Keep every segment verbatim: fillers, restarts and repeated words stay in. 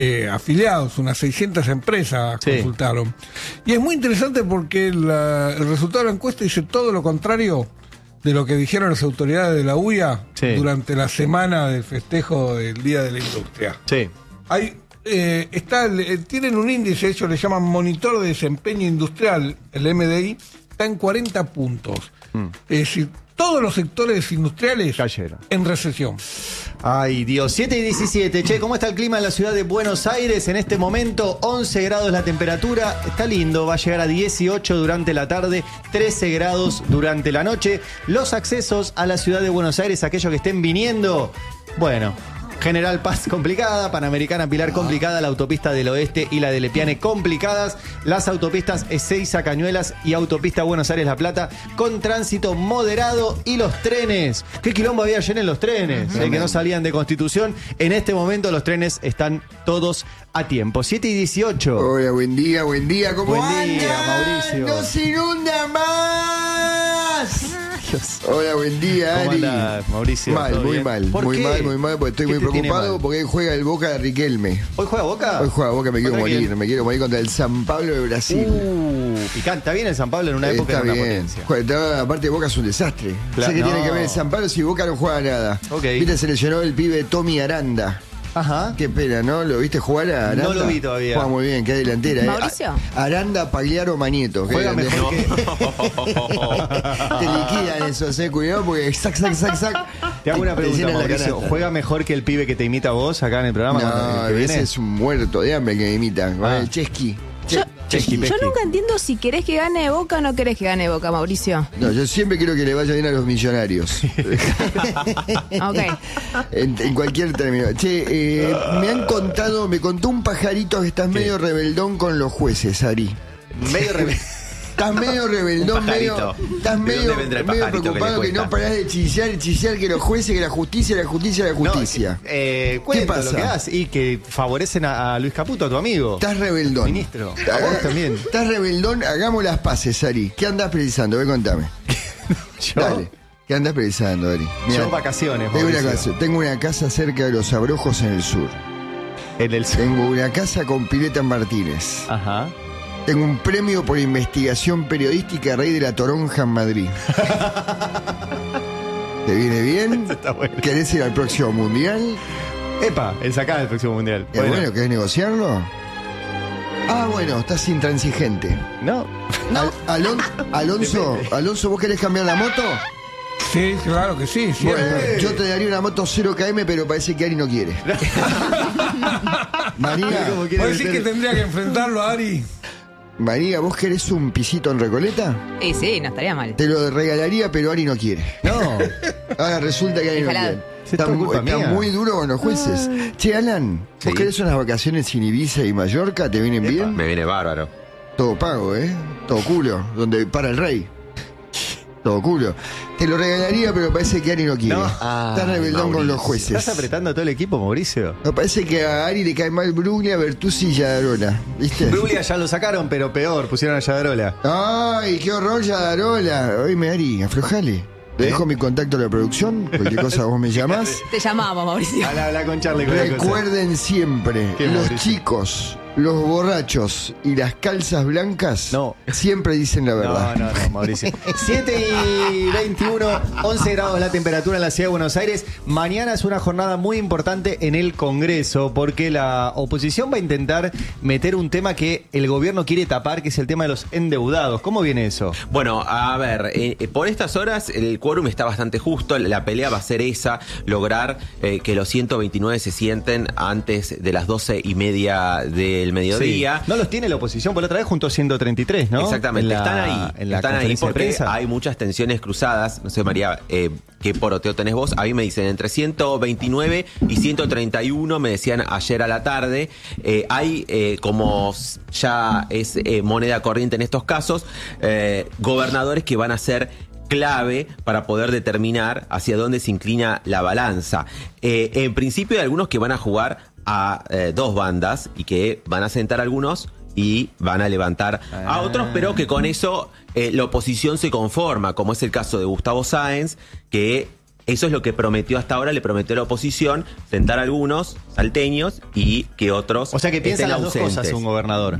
eh, afiliados, unas seiscientas empresas Sí. consultaron. Y es muy interesante porque la, el resultado de la encuesta dice todo lo contrario de lo que dijeron las autoridades de la U I A Sí. durante la semana del festejo del Día de la Industria. Sí. Hay, eh, está, eh, tienen un índice, ellos le llaman Monitor de Desempeño Industrial, el M D I, está en cuarenta puntos. Mm. Es decir, todos los sectores industriales Cayeron. en recesión. Ay, Dios. siete y diecisiete. Che, ¿cómo está el clima en la ciudad de Buenos Aires en este momento? once grados la temperatura. Está lindo. Va a llegar a dieciocho durante la tarde, trece grados durante la noche. Los accesos a la ciudad de Buenos Aires, aquellos que estén viniendo, bueno, General Paz complicada, Panamericana Pilar complicada, la autopista del Oeste y la de Lepiane complicadas, las autopistas Ezeiza Cañuelas y autopista Buenos Aires La Plata con tránsito moderado y los trenes. ¿Qué quilombo había ayer en los trenes? Eh, que no salían de Constitución. En este momento los trenes están todos a tiempo. siete y dieciocho. Hola, buen día, buen día. ¿Cómo Buen día, andan? Mauricio. ¡No se inunda más! Dios. Hola, buen día, ¿Cómo Ari. andás, Mauricio? Mal, ¿Todo muy bien? mal, ¿Por muy qué? mal, muy mal, porque estoy ¿Qué muy te tiene preocupado mal? porque hoy juega el Boca de Riquelme. ¿Hoy juega Boca? Hoy juega Boca, me quiero ¿Contra morir, quién? me quiero morir contra el San Pablo de Brasil. Uh, picante. Está bien el San Pablo en una época Está era una bien. potencia. Juega- está- aparte Boca es un desastre. Claro, sé que no. tiene que ver el San Pablo si Boca no juega nada. Ok. Viste, se lesionó el pibe Tommy Aranda. Ajá. Qué pena, ¿no? ¿Lo viste jugar a Aranda? No lo vi todavía. Juega muy bien, qué delantera. ¿eh? ¿Mauricio? A- Aranda, Pagliaro, Manieto. qué Juega delantera. mejor que... Te liquidan esos, eh, cuidado, porque sac, sac, sac, sac. Te hago una Te pregunta, llenan la Mauricio. canasta. ¿Juega mejor que el pibe que te imita a vos acá en el programa? cuando- No, que ese viene? es un muerto de hambre que me imita. Con Ah. el Chesky. Yo, Chesky, yo Pesky. nunca entiendo si querés que gane Boca o no querés que gane Boca, Mauricio. No, yo siempre quiero que le vaya bien a los millonarios. Ok. en, en cualquier término. Che, eh, me han contado, me contó un pajarito que estás medio rebeldón con los jueces, Ari. Medio rebe- Estás medio rebeldón, Un medio, pajarito. estás ¿De medio, dónde vendrá el medio pajarito que le preocupado que, cuesta? no parás de chillar, chillar que los jueces, que la justicia, la justicia, la justicia. No, eh, cuento pasa? lo que das y que favorecen a, a Luis Caputo, a tu amigo. Estás rebeldón. Ministro. A vos también. Estás rebeldón, hagamos las paces, Ari. ¿Qué andás precisando? Ve, contame. Yo, Dale. ¿Qué andás precisando, Ari? Mirá, yo vacaciones, tengo, una Mauricio. casa, tengo una casa cerca de los Abrojos en el sur. En el sur. Tengo una casa con pileta en Martínez. Ajá. Tengo un premio por investigación periodística Rey de la Toronja en Madrid. ¿Te viene bien? Está bueno. ¿Querés ir al próximo mundial? Epa, el sacá del próximo mundial. ¿Es bueno, querés negociarlo? Ah, bueno, estás intransigente. No. Al- Alon- Alonso, Alonso, ¿vos querés cambiar la moto? Sí, claro que sí, siempre. Bueno, yo te daría una moto cero kilómetros, pero parece que Ari no quiere. María, ¿Cómo quiere ¿Vos decís meter? que tendría que enfrentarlo a Ari? María, ¿vos querés un pisito en Recoleta? Y sí, no estaría mal. Te lo regalaría, pero Ari no quiere. No. Ahora resulta que Ari no Déjala. quiere. Es Está, todo culpa está mía. muy duro con los jueces. Che, Alan, ¿vos Sí. querés unas vacaciones en Ibiza y Mallorca? ¿Te vienen bien? Me viene bárbaro. Todo pago, ¿eh? Todo culo. Donde para el rey. Todo culo. Te lo regalaría, pero parece que Ari no quiere. No. Ah, Está rebeldón con los Mauricio. jueces. ¿Estás apretando a todo el equipo, Mauricio? No, parece que a Ari le cae mal Bruglia, Bertuzzi y Yadarola. ¿Viste? Bruglia ya lo sacaron, pero peor, pusieron a Yadarola. Ay, qué horror, Yadarola. Oíme, Ari, aflojale. Te dejo mi contacto de la producción. Cualquier cosa vos me llamás. Te llamamos, Mauricio. Habla, habla con Charlie. con la cosa. Recuerden siempre, ¿Qué, los Mauricio? chicos, los borrachos y las calzas blancas No. siempre dicen la verdad. No, no, no, Mauricio. siete y veintiuno, once grados la temperatura en la ciudad de Buenos Aires. Mañana es una jornada muy importante en el Congreso porque la oposición va a intentar meter un tema que el gobierno quiere tapar, que es el tema de los endeudados. ¿Cómo viene eso? Bueno, a ver, eh, eh, por estas horas el quórum está bastante justo. La pelea va a ser esa, lograr eh, que los ciento veintinueve se sienten antes de las doce y media del mediodía. Sí. No los tiene la oposición por la otra vez junto a ciento treinta y tres, ¿no? Exactamente, En la- están ahí, en la están ahí conferencia de porque prensa. hay muchas tensiones cruzadas. No sé, María, eh, qué poroteo tenés vos. A mí me dicen entre ciento veintinueve y ciento treinta y uno, me decían ayer a la tarde. Eh, hay, eh, como ya es eh, moneda corriente en estos casos, eh, gobernadores que van a ser clave para poder determinar hacia dónde se inclina la balanza. Eh, en principio hay algunos que van a jugar a eh, dos bandas y que van a sentar a algunos y van a levantar a Ah. otros, pero que con eso eh, la oposición se conforma, como es el caso de Gustavo Sáenz, que Eso es lo que prometió hasta ahora, le prometió a la oposición, sentar a algunos salteños y que otros O sea que piensa estén las dos ausentes. cosas un gobernador.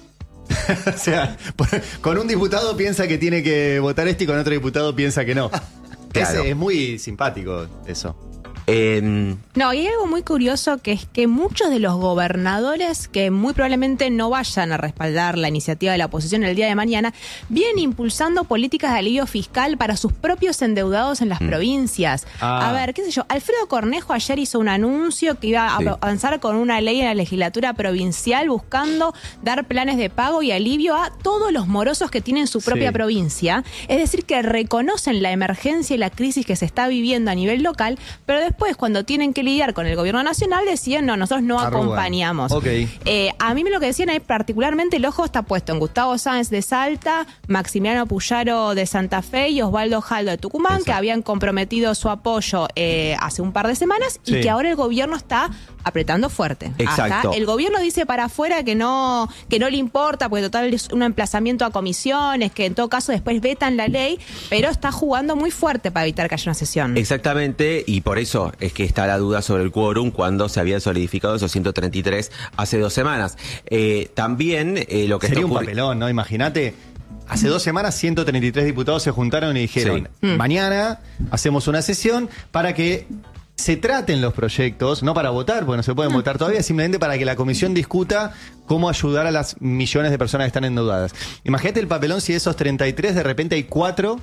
O sea, con un diputado piensa que tiene que votar este y con otro diputado piensa que no. Claro. Ese es muy simpático eso. Eh, No, y hay algo muy curioso que es que muchos de los gobernadores que muy probablemente no vayan a respaldar la iniciativa de la oposición el día de mañana, vienen impulsando políticas de alivio fiscal para sus propios endeudados en las Mm. provincias. Ah. A ver, qué sé yo, Alfredo Cornejo ayer hizo un anuncio que iba a Sí. avanzar con una ley en la legislatura provincial buscando dar planes de pago y alivio a todos los morosos que tienen su propia Sí. provincia. Es decir, que reconocen la emergencia y la crisis que se está viviendo a nivel local, pero después, cuando tienen que lidiar con el gobierno nacional, decían, no, nosotros no Arrugan. acompañamos. Ok. Eh, a mí me lo que decían ahí, particularmente el ojo está puesto en Gustavo Sáenz de Salta, Maximiliano Puyaro de Santa Fe y Osvaldo Jaldo de Tucumán, Exacto. que habían comprometido su apoyo eh, hace un par de semanas Sí. y que ahora el gobierno está apretando fuerte. Exacto. Acá el gobierno dice para afuera que no, que no le importa, porque total es un emplazamiento a comisiones, que en todo caso después vetan la ley, pero está jugando muy fuerte para evitar que haya una sesión. Exactamente, y por eso es que está la duda sobre el quórum cuando se habían solidificado esos ciento treinta y tres hace dos semanas. Eh, también eh, lo que Sería está un ocurri- papelón, ¿no? Imagínate. Hace dos semanas ciento treinta y tres diputados se juntaron y dijeron, Sí. Mm. mañana hacemos una sesión para que se traten los proyectos, no para votar, porque no se pueden votar todavía, simplemente para que la comisión discuta cómo ayudar a las millones de personas que están endeudadas. Imagínate el papelón si de esos treinta y tres de repente hay cuatro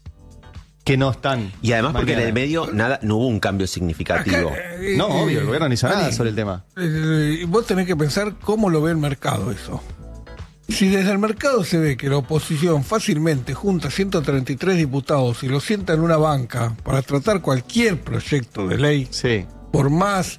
que no están. Y además porque mañana. en el medio nada, no hubo un cambio significativo. Acá, eh, No, eh, obvio, el gobierno no hizo nada Ani, sobre el tema. eh, vos tenés que pensar cómo lo ve el mercado eso. Si desde el mercado se ve que la oposición fácilmente junta ciento treinta y tres diputados y los sienta en una banca para tratar cualquier proyecto de ley, Sí. por más,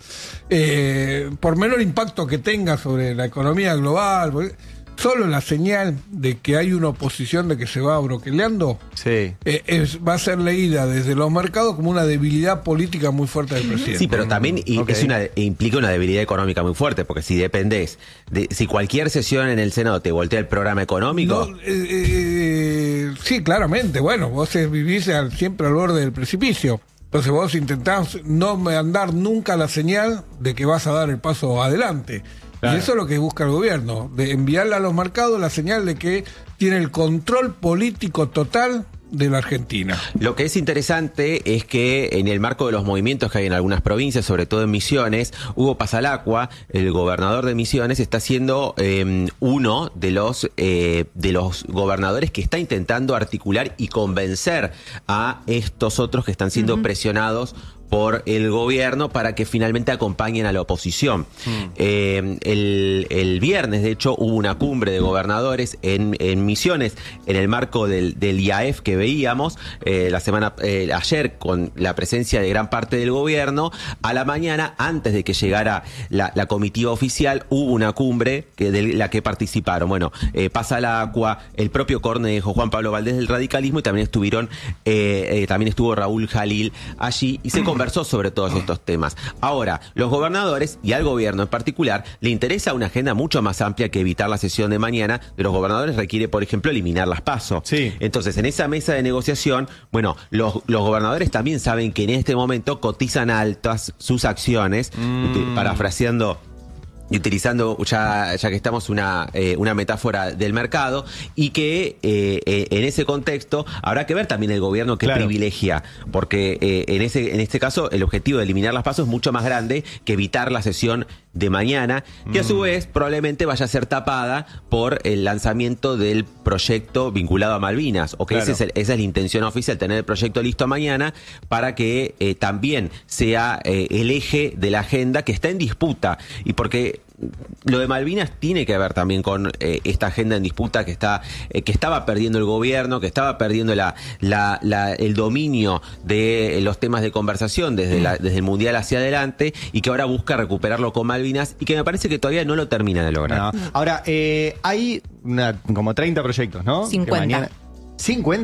eh, por menor impacto que tenga sobre la economía global, porque solo la señal de que hay una oposición de que se va broqueleando Sí. eh, es, va a ser leída desde los mercados como una debilidad política muy fuerte del presidente. Sí, pero también i- Ok. es una, implica una debilidad económica muy fuerte, porque si dependés, de, si cualquier sesión en el Senado te voltea el programa económico, No, eh, eh, sí, claramente. Bueno, vos eh, vivís al- siempre al borde del precipicio. Entonces vos intentás no mandar nunca la señal de que vas a dar el paso adelante. Claro. Y eso es lo que busca el gobierno, de enviarle a los mercados la señal de que tiene el control político total de la Argentina. lo que es interesante es que en el marco de los movimientos que hay en algunas provincias, sobre todo en Misiones, Hugo Pasalacqua, el gobernador de Misiones, está siendo eh, uno de los eh, de los gobernadores que está intentando articular y convencer a estos otros que están siendo presionados por el gobierno para que finalmente acompañen a la oposición. Eh, el, el viernes, de hecho, hubo una cumbre de gobernadores en, en Misiones, en el marco del, del I A E F que veíamos eh, la semana eh, ayer, con la presencia de gran parte del gobierno. A la mañana, antes de que llegara la, la comitiva oficial, hubo una cumbre que, de la que participaron. Bueno, eh, Pasalacqua, el propio Cornejo, Juan Pablo Valdés del radicalismo, y también estuvieron, eh, eh, también estuvo Raúl Jalil allí, y se conversó sobre todos estos temas. Ahora, los gobernadores y al gobierno en particular le interesa una agenda mucho más amplia que evitar la sesión de mañana. De los gobernadores requiere, por ejemplo, eliminar las PASO. Sí. Entonces, en esa mesa de negociación, bueno, los, los gobernadores también saben que en este momento cotizan altas sus acciones, Mm. parafraseando y utilizando, ya, ya que estamos, una, eh, una metáfora del mercado, y que eh, eh, en ese contexto habrá que ver también el gobierno que Claro. privilegia, porque eh, en, ese, en este caso el objetivo de eliminar las PASO es mucho más grande que evitar la sesión de mañana, que a su vez probablemente vaya a ser tapada por el lanzamiento del proyecto vinculado a Malvinas, o que Claro. ese es el- esa es la intención oficial, tener el proyecto listo mañana para que eh, también sea eh, el eje de la agenda que está en disputa, y porque lo de Malvinas tiene que ver también con eh, esta agenda en disputa que está eh, que estaba perdiendo el gobierno, que estaba perdiendo la, la, la- el dominio de los temas de conversación desde, la, desde el Mundial hacia adelante, y que ahora busca recuperarlo con Malvinas, y que me parece que todavía no lo termina de lograr. No. Ahora, eh, hay una- como treinta proyectos, ¿no? Que cincuenta. mañana- ¿cincuenta?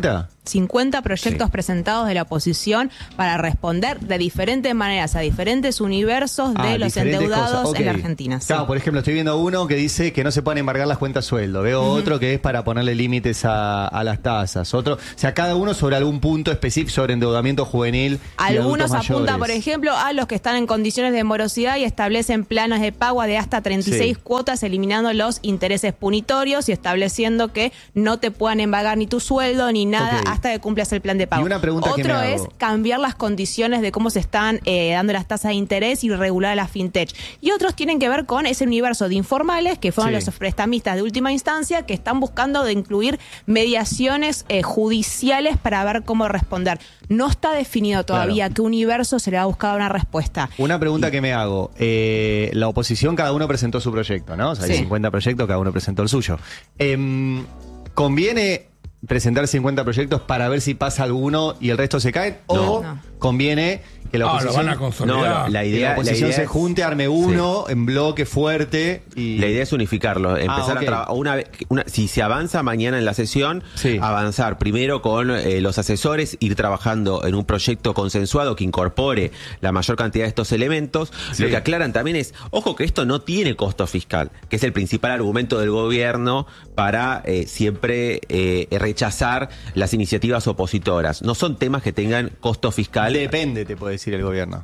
cincuenta proyectos sí. presentados de la oposición para responder de diferentes maneras a diferentes universos de ah, los endeudados okay. en la Argentina. Sí. Claro, por ejemplo, estoy viendo uno que dice que no se pueden embargar las cuentas sueldo. Veo uh-huh. otro que es para ponerle límites a, a las tasas. Otro, o sea, cada uno sobre algún punto específico sobre endeudamiento juvenil. Algunos apuntan, por ejemplo, a los que están en condiciones de morosidad y establecen planes de pago de hasta treinta y seis sí. cuotas, eliminando los intereses punitorios y estableciendo que no te puedan embargar ni tu sueldo ni nada okay. hasta que cumplas el plan de pago. Y una pregunta Otro que me es hago. cambiar las condiciones de cómo se están eh, dando las tasas de interés y regular las fintech. Y otros tienen que ver con ese universo de informales que fueron sí. los prestamistas de última instancia que están buscando de incluir mediaciones eh, judiciales para ver cómo responder. No está definido todavía claro. qué universo se le va a buscar una respuesta. Una pregunta y, que me hago. Eh, la oposición, cada uno presentó su proyecto, ¿no? O sea, sí. hay cincuenta proyectos, cada uno presentó el suyo. Eh, ¿Conviene presentar cincuenta proyectos para ver si pasa alguno y el resto se cae? No. ¿O no. conviene que la oposición, ah, lo van a consolidar. No, la idea, que la oposición la idea se junte, arme uno sí. en bloque fuerte? Y... La idea es unificarlo, empezar ah, okay. a trabajar. Una, vez- una, si se avanza mañana en la sesión, sí. avanzar primero con eh, los asesores, ir trabajando en un proyecto consensuado que incorpore la mayor cantidad de estos elementos. Sí. Lo que aclaran también es, ojo que esto no tiene costo fiscal, que es el principal argumento del gobierno para eh, siempre eh, rechazar las iniciativas opositoras. No son temas que tengan costo fiscal. Depende, te puede decir el gobierno.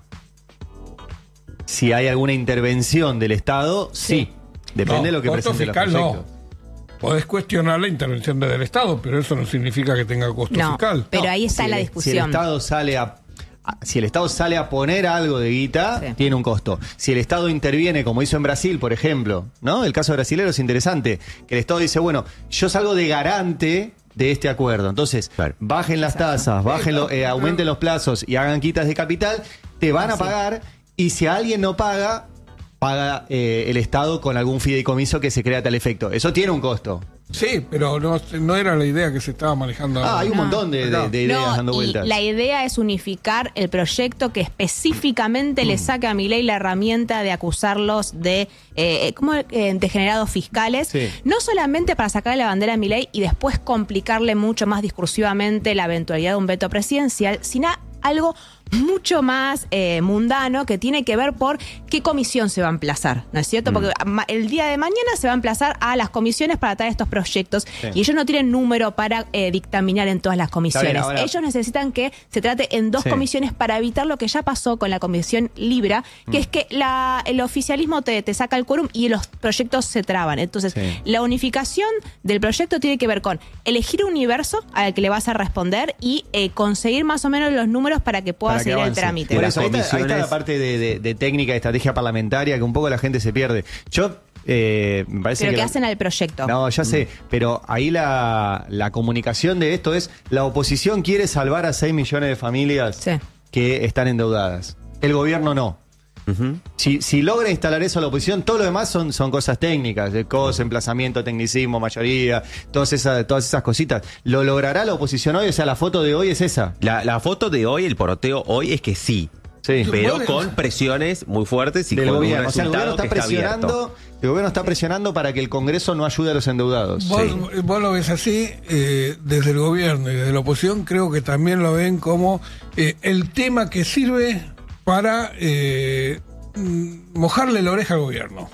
Si hay alguna intervención del Estado, sí. Sí. Depende No, de lo que costo presente fiscal los no. proyectos. Podés cuestionar la intervención del Estado, pero eso no significa que tenga costo no, fiscal. pero No, ahí está si la el- discusión. Si el Estado sale a, a- si el Estado sale a poner algo de guita, Sí. tiene un costo. Si el Estado interviene, como hizo en Brasil, por ejemplo, ¿no? El caso brasilero es interesante, que el Estado dice, bueno, yo salgo de garante de este acuerdo. Entonces, Claro. bajen las tasas, bajen lo- eh, aumenten los plazos y hagan quitas de capital, te van a Sí. pagar, y si alguien no paga, paga eh, el Estado con algún fideicomiso que se crea a tal efecto. Eso tiene un costo. Sí, pero no, no era la idea que se estaba manejando. Ah, hay un No. montón de, de- de ideas No, dando y vueltas. la idea es unificar el proyecto que específicamente le saca a Milei la herramienta de acusarlos de eh, como eh, degenerados fiscales, Sí. no solamente para sacarle la bandera a Milei y después complicarle mucho más discursivamente la eventualidad de un veto presidencial, sino algo mucho más eh, mundano que tiene que ver por qué comisión se va a emplazar, ¿no es cierto? Porque ma- el día de mañana se va a emplazar a las comisiones para tratar estos proyectos Sí. y ellos no tienen número para eh, dictaminar en todas las comisiones. bien, ahora- Ellos necesitan que se trate en dos Sí. comisiones para evitar lo que ya pasó con la comisión Libra, que Mm. es que la, el oficialismo te, te saca el quórum y los proyectos se traban. Entonces, Sí. la unificación del proyecto tiene que ver con elegir un universo al que le vas a responder y eh, conseguir más o menos los números para que pueda Para que seguir el avance. trámite. Por De eso, las ahí, está, ahí está la comisiones. parte de, de- de técnica, de estrategia parlamentaria, que un poco la gente se pierde. Yo, eh, me parece Pero que... que la- hacen al proyecto. No, ya sé, pero ahí la, la comunicación de esto es, la oposición quiere salvar a seis millones de familias Sí. que están endeudadas. El gobierno no. Ujú. Si, si logra instalar eso la oposición, todo lo demás son, son cosas técnicas, de cosas, emplazamiento, tecnicismo, mayoría, todas esas, todas esas cositas. ¿Lo logrará la oposición hoy? O sea, la foto de hoy es esa. La, la foto de hoy, el poroteo hoy es que sí. Sí. Pero Bueno, con presiones muy fuertes y Del con gobierno. un O sea, el gobierno resultado está que está abierto. presionando, el gobierno está presionando para que el Congreso no ayude a los endeudados. Vos, Sí. vos lo ves así, eh, desde el gobierno y desde la oposición creo que también lo ven como eh, el tema que sirve para eh, mm, mojarle la oreja al gobierno,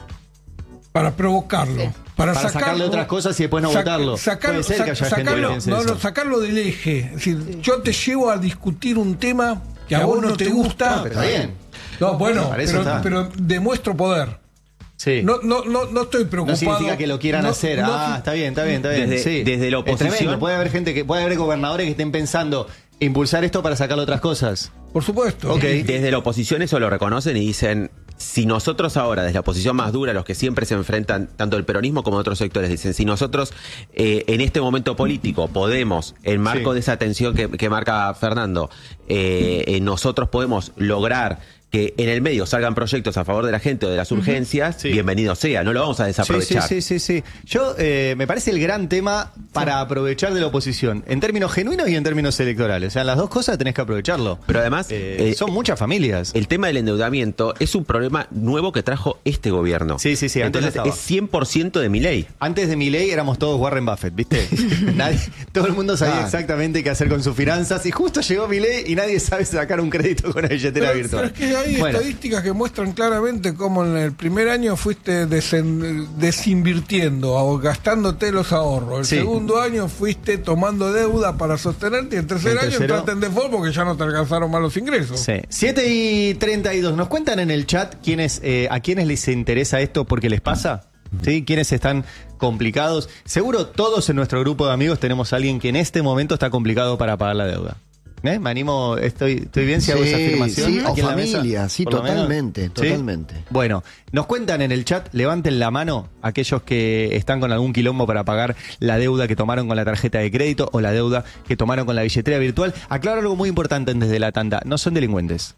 para provocarlo, Sí. para, Para sacarle otras cosas y después no votarlo. Sacarlo, Puede ser que haya gente que sacarlo, piense no, eso. no, sacarlo del eje. Es decir, yo te llevo a discutir un tema que a vos no te gusta. No, pero está bien. No, bueno, Para eso pero, está. pero demuestro poder. Sí. No, no, no, no estoy preocupado. No significa que lo quieran No- hacer. no- ah, está bien, está bien, está bien. Desde- Sí. desde la Es oposición- tremendo. Puede haber gente que, puede haber gobernadores que estén pensando impulsar esto para sacarle otras cosas. Por supuesto. Ok. Desde la oposición eso lo reconocen y dicen, si nosotros ahora, desde la oposición más dura, los que siempre se enfrentan, tanto el peronismo como otros sectores, dicen, si nosotros eh, en este momento político podemos, en marco Sí. de esa tensión que, que marca Fernando, eh, eh, nosotros podemos lograr que en el medio salgan proyectos a favor de la gente o de las urgencias, Sí. bienvenido sea, no lo vamos a desaprovechar. Sí, sí, sí, sí, sí. Yo, eh, me parece el gran tema para aprovechar de la oposición, en términos genuinos y en términos electorales. O sea, las dos cosas tenés que aprovecharlo. Pero además, Eh, eh, son muchas familias. el tema del endeudamiento es un problema nuevo que trajo este gobierno. Sí, sí, sí, antes Entonces no estaba. es cien por ciento de Milei. Antes de Milei éramos todos Warren Buffett, ¿viste? Nadie, todo el mundo sabía Ah. exactamente qué hacer con sus finanzas y justo llegó Milei y nadie sabe sacar un crédito con una billetera Pero, virtual. pero es que hay Bueno, estadísticas que muestran claramente cómo en el primer año fuiste desen- desinvirtiendo o gastándote los ahorros. El Sí. segundo año fuiste tomando deuda para sostenerte y el tercer El año tercero- entraste en default porque ya no te alcanzaron más los ingresos. sí. siete y treinta y dos. ¿Nos cuentan en el chat quiénes, eh, a quiénes les interesa esto porque les pasa? ¿Sí? ¿Quiénes están complicados? Seguro todos en nuestro grupo de amigos tenemos a alguien que en este momento está complicado para pagar la deuda. ¿Eh? Me animo, estoy, estoy bien si hago esa Sí, afirmación. sí, o aquí en la mesa, familia, sí, por lo menos. totalmente, ¿Sí? totalmente. Bueno, nos cuentan en el chat, levanten la mano aquellos que están con algún quilombo para pagar la deuda que tomaron con la tarjeta de crédito o la deuda que tomaron con la billetera virtual. Aclaro algo muy importante desde la tanda, no son delincuentes.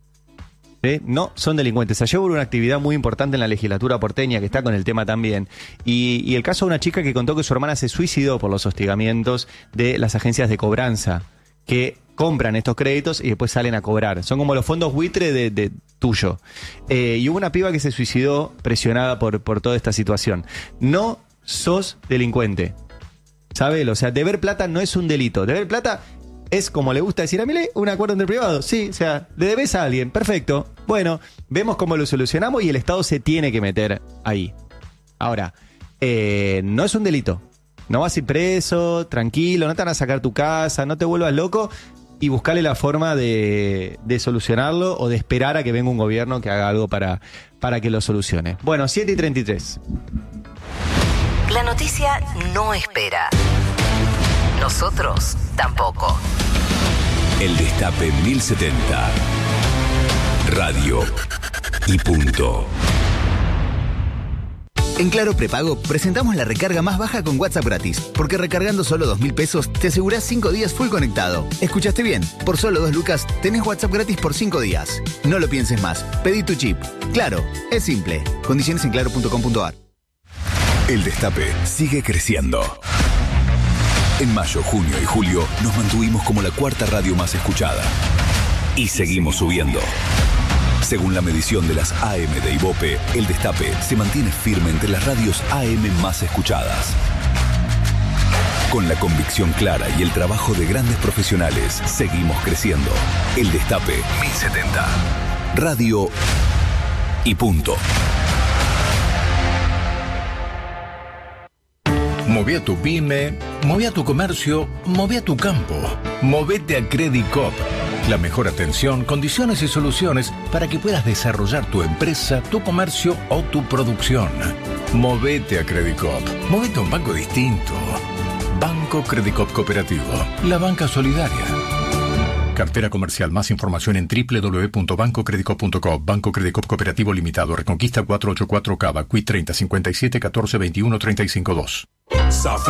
¿Sí? No son delincuentes. Ayer hubo una actividad muy importante en la legislatura porteña que está con el tema también. Y, y el caso de una chica que contó que su hermana se suicidó por los hostigamientos de las agencias de cobranza que compran estos créditos y después salen a cobrar. Son como los fondos buitre de, de tuyo. Eh, y hubo una piba que se suicidó presionada por, por toda esta situación. No sos delincuente. ¿Sabes? O sea, deber plata no es un delito. Deber plata es, como le gusta decir a Milei, un acuerdo entre privados. Sí, o sea, le debes a alguien. Perfecto. Bueno, vemos cómo lo solucionamos y el Estado se tiene que meter ahí. Ahora, eh, no es un delito. No vas a ir preso, tranquilo, no te van a sacar tu casa, no te vuelvas loco y buscarle la forma de, de solucionarlo o de esperar a que venga un gobierno que haga algo para, para que lo solucione. Bueno, siete y treinta y tres. La noticia no espera. Nosotros tampoco. El Destape mil setenta. Radio y punto. En Claro Prepago presentamos la recarga más baja con WhatsApp gratis, porque recargando solo dos mil pesos te asegurás cinco días full conectado. ¿Escuchaste bien? Por solo dos lucas tenés WhatsApp gratis por cinco días. No lo pienses más. Pedí tu chip. Claro, es simple. Condiciones en claro punto com punto a r. El Destape sigue creciendo. En mayo, junio y julio nos mantuvimos como la cuarta radio más escuchada. Y seguimos subiendo. Según la medición de las A M de Ibope, El Destape se mantiene firme entre las radios A M más escuchadas. Con la convicción clara y el trabajo de grandes profesionales, seguimos creciendo. El Destape mil setenta. Radio y punto. Moví a tu pyme, moví a tu comercio, moví a tu campo. Movete a Credit Cop. La mejor atención, condiciones y soluciones para que puedas desarrollar tu empresa, tu comercio o tu producción. Movete a Credit Cop. Movete a un banco distinto. Banco Credit Cop Cooperativo. La banca solidaria. Cartera comercial. Más información en doble u doble u doble u punto banco credit cop punto com. Banco Credit Cop Cooperativo Limitado. Reconquista cuatrocientos ochenta y cuatro Cava. Q I treinta cincuenta y siete catorce veintiuno treinta y cinco dos.